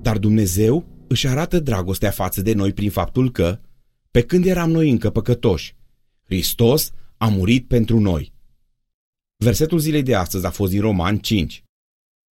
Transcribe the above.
Dar Dumnezeu își arată dragostea față de noi prin faptul că, pe când eram noi încă păcătoși, Hristos a murit pentru noi. Versetul zilei de astăzi a fost din Romani 5.